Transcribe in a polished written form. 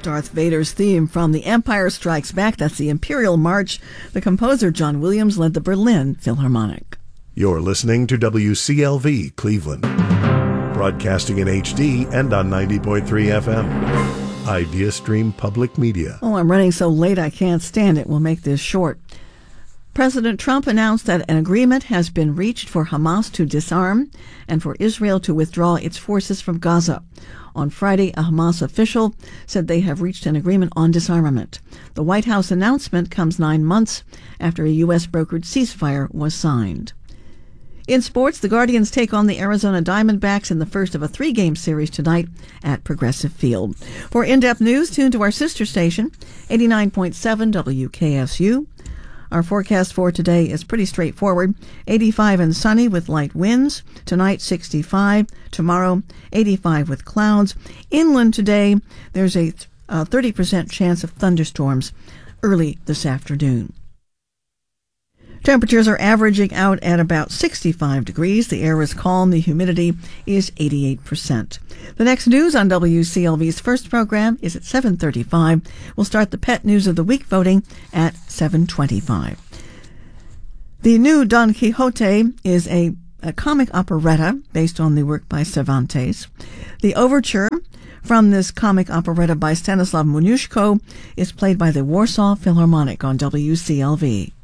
Darth Vader's theme from The Empire Strikes Back. That's the Imperial March. The composer, John Williams, led the Berlin Philharmonic. You're listening to WCLV Cleveland, broadcasting in HD and on 90.3 FM. Idea Stream Public Media. Oh, I'm running so late I can't stand it. We'll make this short. President Trump announced that an agreement has been reached for Hamas to disarm and for Israel to withdraw its forces from Gaza. On Friday, a Hamas official said they have reached an agreement on disarmament. The White House announcement comes 9 months after a U.S.-brokered ceasefire was signed. In sports, the Guardians take on the Arizona Diamondbacks in the first of a 3-game series tonight at Progressive Field. For in-depth news, tune to our sister station, 89.7 WKSU. Our forecast for today is pretty straightforward. 85 and sunny with light winds. Tonight, 65. Tomorrow, 85 with clouds. Inland today, there's a 30% chance of thunderstorms early this afternoon. Temperatures are averaging out at about 65 degrees. The air is calm. The humidity is 88%. The next news on WCLV's first program is at 7:35. We'll start the Pet News of the Week voting at 7:25. The new Don Quixote is a comic operetta based on the work by Cervantes. The overture from this comic operetta by Stanislav Moniuszko is played by the Warsaw Philharmonic on WCLV.